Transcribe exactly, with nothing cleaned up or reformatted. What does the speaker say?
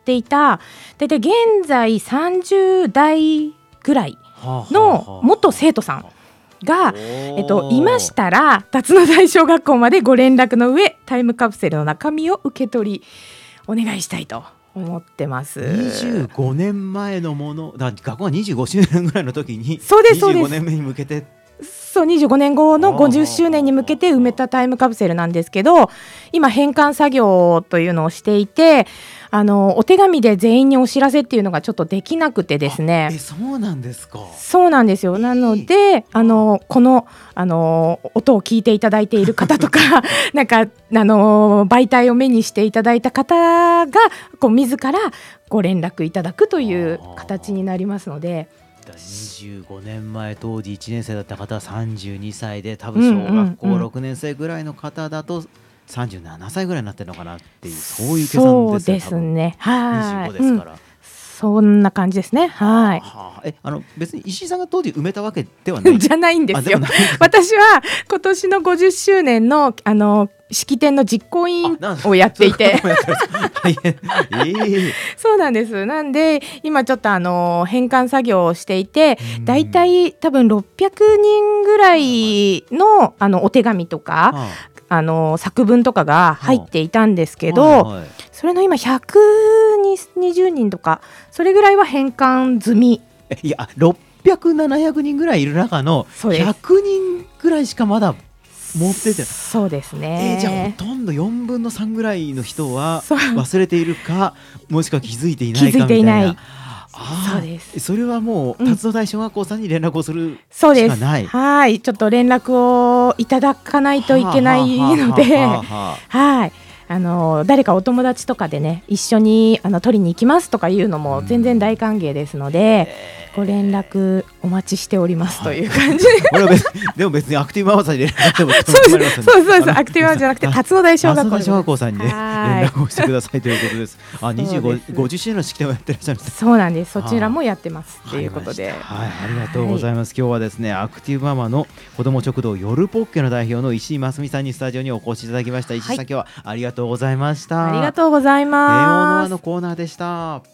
っていただいたい現在さんじゅう代ぐらいの元生徒さんが、えっと、いましたら辰野台小学校までご連絡の上タイムカプセルの中身を受け取りお願いしたいと思ってます。 にじゅうごねんまえのものだ、学校がにじゅうごしゅうねんぐらいの時にそうですそうですにじゅうごねんめに向けてそうにじゅうごねんごのごじゅっしゅうねんに向けて埋めたタイムカプセルなんですけど、今返還作業というのをしていて、あのお手紙で全員にお知らせっていうのがちょっとできなくてですね。 えそうなんですか。 そうなんですよ。なのであのこのあの音を聞いていただいている方とかなんかあの媒体を目にしていただいた方がこう自らご連絡いただくという形になりますので、 にじゅうごねんまえ当時いちねん生だった方はさんじゅうにさいで、多分小学校ろくねん生ぐらいの方だとさんじゅうななさいぐらいになってるのかなっていう、そういう計算ですね。 そうですね。はい。 にじゅうごですから、うん、 そんな感じですね。はい。 はあ、えあの別に石井さんが当時埋めたわけではないじゃないんですよ。私は今年のごじゅっしゅうねんのあの式典の実行委員をやっていてそうなんです。なんで今ちょっとあの返還作業をしていて、だいたい多分ろっぴゃくにんぐらいのあのお手紙とか、はあ、あの作文とかが入っていたんですけど、はあはいはい、それの今ひゃくにじゅうにんとかそれぐらいは返還済み。 いやろっぴゃく、ななひゃくにんぐらいいる中のひゃくにんぐらいしかまだ持ってて、 そうですね。 えー、じゃあほとんどよんぶんのさんぐらいの人は忘れているかもしくは気づいていないかみたいな。気づいていない。あそうです。それはもう辰野台小学校さんに連絡をするしかない。そうです。 はい、ちょっと連絡をいただかないといけないので、はい。あの誰かお友達とかでね一緒にあの取りに行きますとかいうのも全然大歓迎ですので、うん、ご連絡お待ちしておりますという感じでこれは別でも別にアクティブママさんに連絡してもそうですそうですアクティブママじゃなくて辰野台小学校辰野台小学校さんに、ね、連絡をしてくださいということです。あにじゅうご、ごじゅっしゅうねんの式典をやってらっしゃるんです。 そうなんです。そちらもやってますということで、 はい、ありがとうございます。はい、今日はですねアクティブママの子ども食堂夜ポッケの代表の石井真澄さんにスタジオにお越しいただきました。石井さん、はい、今日はありがとうございました。 ありがとうございます。 電話のコーナーでした。